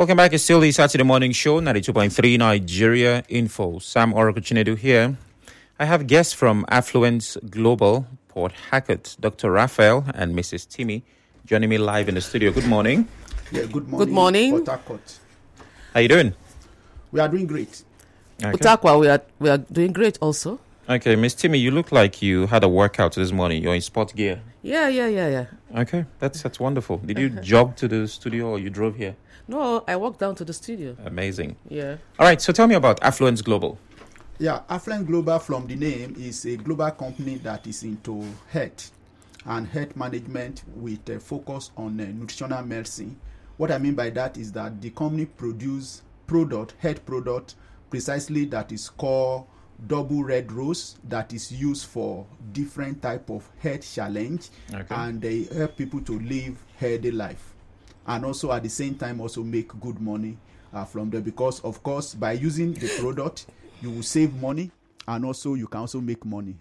Welcome back. It's still the Saturday morning show, 92.3 Nigeria Info. Sam Orokuchinedu here. I have guests from Affluence Global, Port Harcourt, Dr. Raphael and Mrs. Timmy, joining me live in the studio. Good morning. Yeah, good morning. Good morning. Port Harcourt. How you doing? We are doing great. Okay. Utakwa, we are doing great also. Okay, Miss Timmy, you look like you had a workout this morning. You're in sport gear. Yeah. Okay, that's wonderful. Did you jog to the studio or you drove here? No, I walked down to the studio. Amazing. Yeah. All right, so tell me about Affluence Global. Yeah, Affluent Global, from the name, is a global company that is into health and health management with a focus on nutritional medicine. What I mean by that is that the company produce health product, precisely that is called double red rose, that is used for different type of health challenge, and they help people to live healthy life, and also at the same time also make good money from there, because of course by using the product you will save money and also you can also make money.